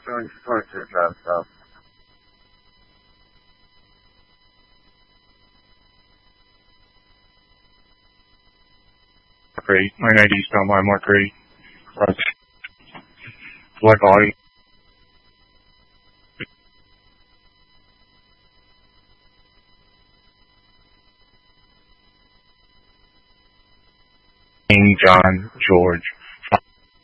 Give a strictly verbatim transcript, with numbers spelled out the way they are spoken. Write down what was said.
Showing support to the drop south. Great. nine ninety eastbound line, mark ready. Front. Select volume. King John George.